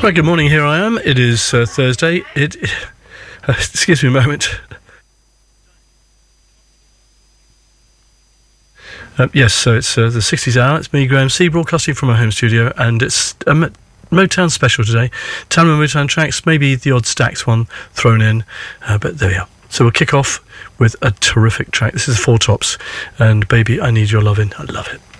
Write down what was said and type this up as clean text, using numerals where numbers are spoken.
Right, good morning, here I am. It is Thursday. Excuse me a moment. Yes, so it's the 60s hour. It's me, Graham C, broadcasting from my home studio, and it's a Motown special today. Tamla Motown tracks, maybe the odd Stax one thrown in, but there we are. So we'll kick off with a terrific track. This is Four Tops, and Baby, I Need Your Lovin'. I love it.